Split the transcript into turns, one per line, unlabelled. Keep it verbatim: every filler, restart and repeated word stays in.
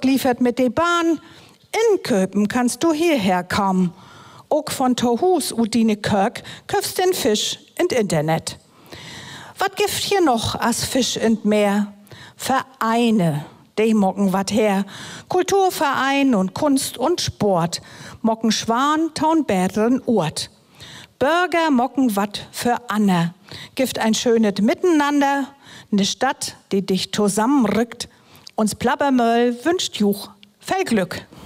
liefert mit de Bahn. In Köpen kannst du hierher kommen. Ook von Torhus und dine Kirk köpfst den Fisch in Internet. Wat gift hier noch as Fisch in Meer? Vereine, die mocken wat her. Kulturverein und Kunst und Sport. Mocken Schwan, taun Bärteln Urt. Bürger mocken wat für Anne. Gift ein schönes Miteinander. Ne Stadt, die dich zusammenrückt. Uns Plappermöll wünscht Juch viel Glück.